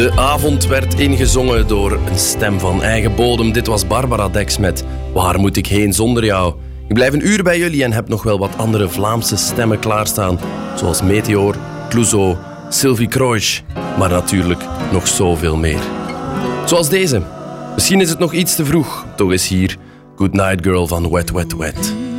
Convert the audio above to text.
De avond werd ingezongen door een stem van eigen bodem. Dit was Barbara Dex met Waar moet ik heen zonder jou? Ik blijf een uur bij jullie en heb nog wel wat andere Vlaamse stemmen klaarstaan. Zoals Meteor, Clouseau, Sylvie Kroijs. Maar natuurlijk nog zoveel meer. Zoals deze. Misschien is het nog iets te vroeg. Toch is hier Good Night Girl van Wet Wet Wet.